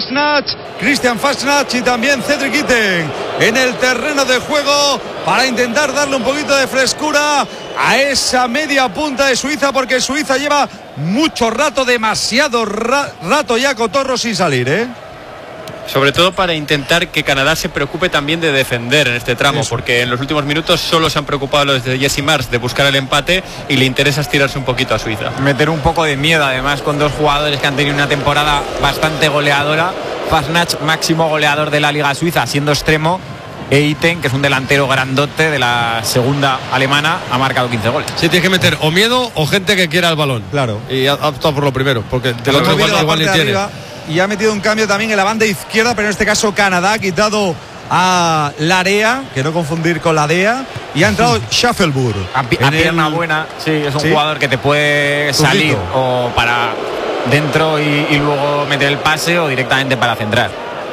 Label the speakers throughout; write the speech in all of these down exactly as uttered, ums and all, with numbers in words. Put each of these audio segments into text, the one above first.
Speaker 1: Fassnacht, Christian Fassnacht y también Cedric Itten en el terreno de juego para intentar darle un poquito de frescura a esa media punta de Suiza, porque Suiza lleva mucho rato, demasiado ra- rato ya cotorro sin salir, ¿eh?
Speaker 2: Sobre todo para intentar que Canadá se preocupe también de defender en este tramo, Eso. porque en los últimos minutos solo se han preocupado los de Jesse Marsch de buscar el empate y le interesa estirarse un poquito a Suiza.
Speaker 3: Meter un poco de miedo, además, con dos jugadores que han tenido una temporada bastante goleadora. Fassnacht, máximo goleador de la Liga Suiza, siendo extremo, e Itten, que es un delantero grandote de la segunda alemana, ha marcado quince goles.
Speaker 4: Sí, tienes que meter o miedo o gente que quiera el balón.
Speaker 1: Claro.
Speaker 4: Y ha optado por lo primero, porque del otro igual, igual ni tiene.
Speaker 1: Y ha metido un cambio también en la banda izquierda, pero en este caso Canadá ha quitado a Larea, que no confundir con la D E A, y ha entrado Schaffelburg.
Speaker 3: A, a pierna el... buena, sí, es un ¿Sí? jugador que te puede salir Ujito. o para dentro y, y luego meter el pase o directamente para centrar.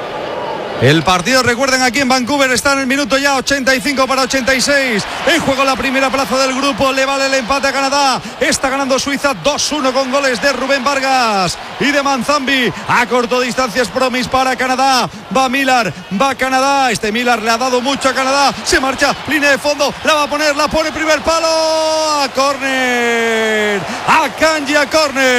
Speaker 1: El partido, recuerden, aquí en Vancouver está en el minuto ya ochenta y cinco para ochenta y seis. En juego la primera plaza del grupo. Le vale el empate a Canadá. Está ganando Suiza dos uno con goles de Rubén Vargas y de Manzambi. A corto distancia es Promis para Canadá. Va Millar, va Canadá. Este Millar le ha dado mucho a Canadá. Se marcha, línea de fondo. La va a poner, la pone primer palo. A córner. A Kanji a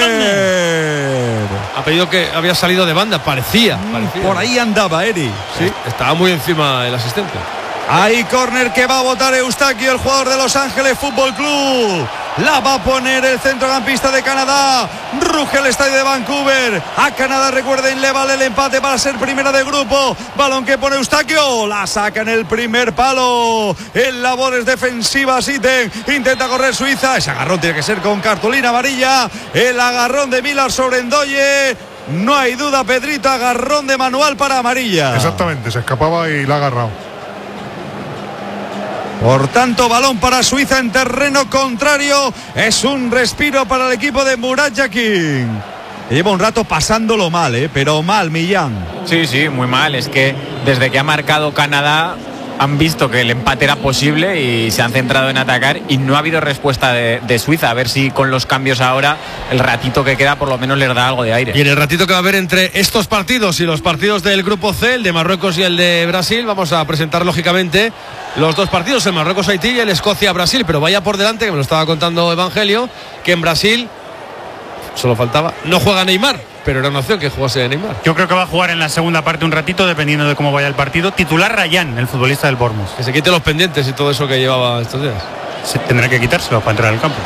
Speaker 1: córner.
Speaker 4: Ha pedido que había salido de banda, parecía. parecía.
Speaker 1: Por ahí andaba Eri.
Speaker 4: Sí, estaba muy encima el asistente.
Speaker 1: Hay córner que va a botar Eustaquio, el jugador de Los Ángeles Fútbol Club. La va a poner el centrocampista de Canadá. Ruge el estadio de Vancouver. A Canadá, recuerden, le vale el empate para ser primera de grupo. Balón que pone Eustaquio. La saca en el primer palo. En labores defensivas, Itten. Intenta correr Suiza. Ese agarrón tiene que ser con cartulina amarilla. El agarrón de Millar sobre Ndoye. No hay duda, Pedrito, agarrón de manual para amarilla.
Speaker 5: Exactamente, se escapaba y la ha agarrado.
Speaker 1: Por tanto, balón para Suiza en terreno contrario. Es un respiro para el equipo de Murat Yakin. Lleva un rato pasándolo mal, ¿eh? Pero mal, Millán.
Speaker 3: Sí, sí, muy mal. Es que desde que ha marcado Canadá han visto que el empate era posible y se han centrado en atacar y no ha habido respuesta de, de Suiza. A ver si con los cambios ahora, el ratito que queda por lo menos les da algo de aire.
Speaker 4: Y en el ratito que va a haber entre estos partidos y los partidos del grupo C, el de Marruecos y el de Brasil, vamos a presentar lógicamente los dos partidos, el Marruecos-Haití y el Escocia-Brasil. Pero vaya por delante, que me lo estaba contando Evangelio, que en Brasil solo faltaba, no juega Neymar, pero era una opción que jugase Neymar.
Speaker 6: Yo creo que va a jugar en la segunda parte un ratito, dependiendo de cómo vaya el partido. Titular Rayán, el futbolista del Bournemouth.
Speaker 4: Que se quite los pendientes y todo eso que llevaba estos días.
Speaker 6: Se tendrá que quitárselo para entrar al campo.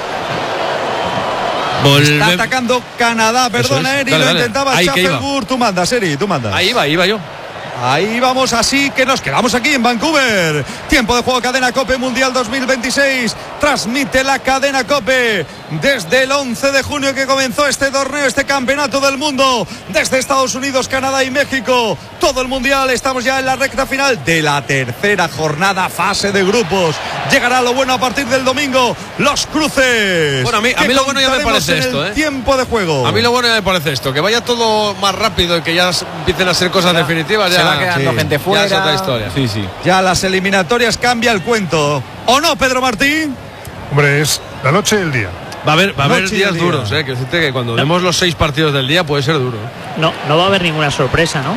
Speaker 1: Volve... Está atacando Canadá, perdona, es. Eri, dale, lo dale. Intentaba Schaffelburg. Tú mandas, Eri, tú mandas.
Speaker 4: Ahí va, ahí va yo.
Speaker 1: Ahí vamos, así que nos quedamos aquí en Vancouver. Tiempo de juego, cadena COPE Mundial dos mil veintiséis. Transmite la cadena COPE desde el once de junio que comenzó este torneo, este campeonato del mundo. Desde Estados Unidos, Canadá y México. Todo el mundial, estamos ya en la recta final de la tercera jornada, fase de grupos. Llegará lo bueno a partir del domingo, los cruces.
Speaker 4: Bueno, a mí, a mí lo bueno ya me parece esto, ¿eh?
Speaker 1: Tiempo de juego.
Speaker 4: A mí lo bueno ya me parece esto, que vaya todo más rápido y que ya empiecen a ser cosas ya definitivas. Ya
Speaker 3: se va quedando sí. gente fuera.
Speaker 4: Ya es otra historia.
Speaker 3: Sí, sí.
Speaker 1: Ya las eliminatorias cambia el cuento. ¿O no, Pedro Martín?
Speaker 5: Hombre, es la noche y el día.
Speaker 4: Va a haber, va a haber días día. duros, ¿eh? Que decirte que cuando no. vemos los seis partidos del día puede ser duro.
Speaker 7: No, no va a haber ninguna sorpresa, ¿no?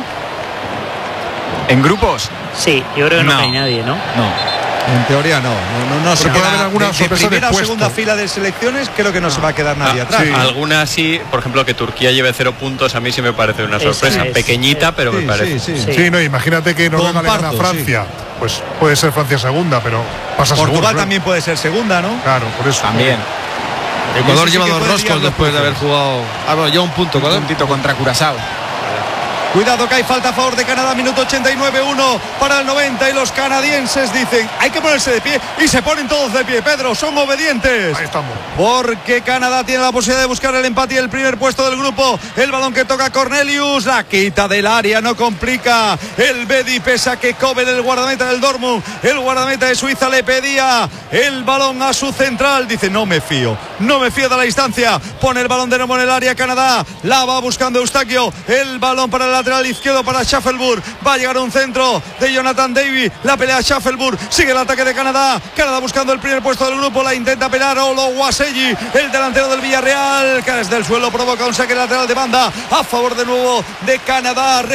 Speaker 3: ¿En grupos?
Speaker 7: Sí, yo creo que no,
Speaker 3: no
Speaker 7: hay nadie, ¿no?
Speaker 3: No.
Speaker 1: En teoría no, no, no, no se
Speaker 5: puede haber alguna
Speaker 1: de,
Speaker 5: sorpresa
Speaker 1: de primera
Speaker 5: de
Speaker 1: o segunda fila de selecciones, creo que no, no. se va a quedar nadie
Speaker 2: ah,
Speaker 1: atrás.
Speaker 2: Sí. Algunas sí, por ejemplo, que Turquía lleve cero puntos, a mí sí me parece una sorpresa, es, pequeñita, es, pero sí, me parece.
Speaker 5: Sí, sí, sí. sí no, imagínate que Noruega le gana a Francia, sí. pues puede ser Francia segunda, pero pasa
Speaker 1: Portugal
Speaker 5: seguro, ¿no?
Speaker 1: también puede ser segunda, ¿no?
Speaker 5: Claro, por eso.
Speaker 3: También.
Speaker 4: Ecuador lleva dos roscos después de haber jugado. Ah, bueno, lleva un punto,
Speaker 3: un puntito contra Curazao.
Speaker 1: Cuidado que hay falta a favor de Canadá, minuto ochenta y nueve, uno para el noventa y los canadienses dicen hay que ponerse de pie y se ponen todos de pie, Pedro, son obedientes.
Speaker 5: Ahí estamos.
Speaker 1: Porque Canadá tiene la posibilidad de buscar el empate y el primer puesto del grupo. El balón que toca Cornelius, la quita del área, no complica. El Bedi pese a que Kovel, el guardameta del Dortmund, el guardameta de Suiza le pedía el balón a su central, dice no me fío, no me fío de la distancia. Pone el balón de nuevo en el área Canadá, la va buscando Eustaquio, el balón para el lateral izquierdo para Schaffelburg, va a llegar un centro de Jonathan David, la pelea Schaffelburg, sigue el ataque de Canadá, Canadá buscando el primer puesto del grupo, la intenta pelar Oluwaseyi, el delantero del Villarreal, que desde el suelo provoca un saque lateral de banda a favor de nuevo de Canadá.